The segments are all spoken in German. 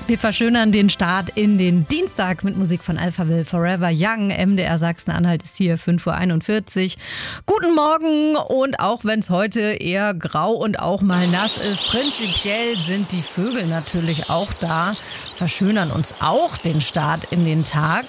Wir verschönern den Start in den Dienstag mit Musik von Alphaville, Forever Young. MDR Sachsen-Anhalt ist hier, 5:41 Uhr. Guten Morgen, und auch wenn es heute eher grau und auch mal nass ist, prinzipiell sind die Vögel natürlich auch da, verschönern uns auch den Start in den Tag.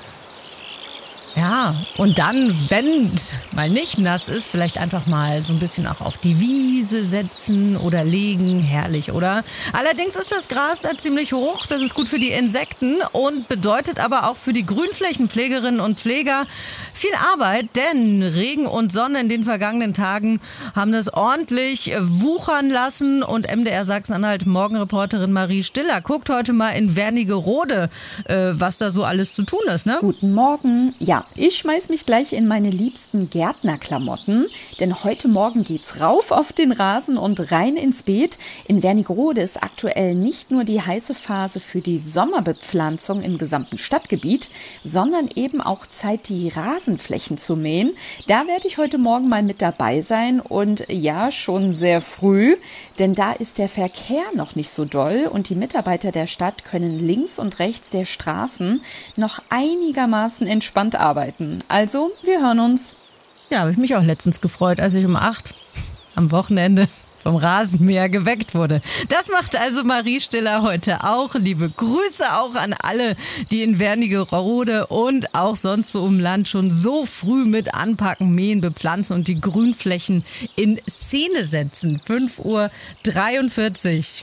Ja, und dann, wenn es mal nicht nass ist, vielleicht einfach mal so ein bisschen auch auf die Wiese setzen oder legen. Herrlich, oder? Allerdings ist das Gras da ziemlich hoch. Das ist gut für die Insekten und bedeutet aber auch für die Grünflächenpflegerinnen und Pfleger viel Arbeit, denn Regen und Sonne in den vergangenen Tagen haben das ordentlich wuchern lassen. Und MDR Sachsen-Anhalt Morgenreporterin Marie Stiller guckt heute mal in Wernigerode, was da so alles zu tun ist, ne? Guten Morgen. Ja, ich schmeiß mich gleich in meine liebsten Gärtnerklamotten, denn heute Morgen geht's rauf auf den Rasen und rein ins Beet. In Wernigerode ist aktuell nicht nur die heiße Phase für die Sommerbepflanzung im gesamten Stadtgebiet, sondern eben auch Zeit, die Rasenflächen zu mähen. Da werde ich heute Morgen mal mit dabei sein und ja, schon sehr früh, denn da ist der Verkehr noch nicht so doll und die Mitarbeiter der Stadt können links und rechts der Straßen noch einigermaßen entspannt arbeiten. Also, wir hören uns. Ja, habe ich mich auch letztens gefreut, als ich um 8 am Wochenende vom Rasenmäher geweckt wurde. Das macht also Marie Stiller heute auch. Liebe Grüße auch an alle, die in Wernigerode und auch sonst wo im Land schon so früh mit anpacken, mähen, bepflanzen und die Grünflächen in Szene setzen. 5:43 Uhr.